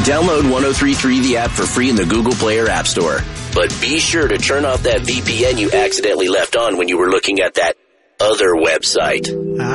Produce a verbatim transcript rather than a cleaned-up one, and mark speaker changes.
Speaker 1: Download ten thirty-three the app for free in the Google Play or App Store. But be sure to turn off that V P N you accidentally left on when you were looking at that other website.